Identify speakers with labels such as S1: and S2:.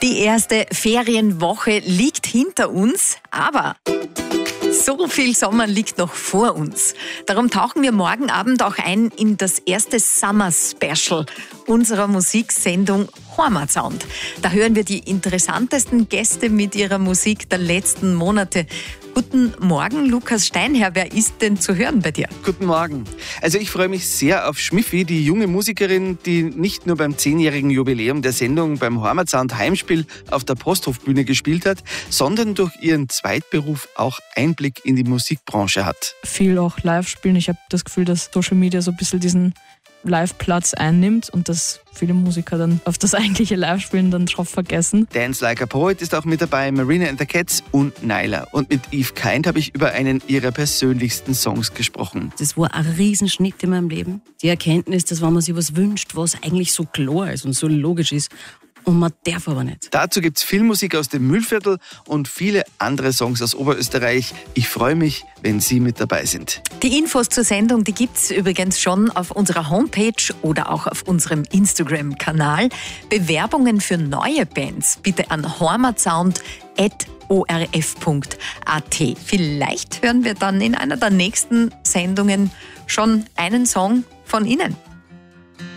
S1: Die erste Ferienwoche liegt hinter uns, aber so viel Sommer liegt noch vor uns. Darum tauchen wir morgen Abend auch ein in das erste Summer Special unserer Musiksendung Heimatsound. Da hören wir die interessantesten Gäste mit ihrer Musik der letzten Monate. Guten Morgen, Lukas Steinherr. Wer ist denn zu hören bei dir?
S2: Guten Morgen. Also ich freue mich sehr auf Schmiffi, die junge Musikerin, die nicht nur beim 10-jährigen Jubiläum der Sendung beim Heimatsound Heimspiel auf der Posthofbühne gespielt hat, sondern durch ihren Zweitberuf auch Einblick in die Musikbranche hat.
S3: Viel auch live spielen. Ich habe das Gefühl, dass Social Media so ein bisschen diesen Live-Platz einnimmt und dass viele Musiker dann auf das eigentliche Live-Spielen dann drauf vergessen.
S2: Dance Like a Poet ist auch mit dabei, Marina and the Cats und Nyla. Und mit Eve Kind habe ich über einen ihrer persönlichsten Songs gesprochen.
S4: Das war ein Riesenschnitt in meinem Leben. Die Erkenntnis, dass wenn man sich was wünscht, was eigentlich so klar ist und so logisch ist, und man darf aber nicht.
S2: Dazu gibt's viel Musik aus dem Mühlviertel und viele andere Songs aus Oberösterreich. Ich freue mich, wenn Sie mit dabei sind.
S1: Die Infos zur Sendung, die gibt's übrigens schon auf unserer Homepage oder auch auf unserem Instagram-Kanal. Bewerbungen für neue Bands bitte an heimatsound@orf.at. Vielleicht hören wir dann in einer der nächsten Sendungen schon einen Song von Ihnen.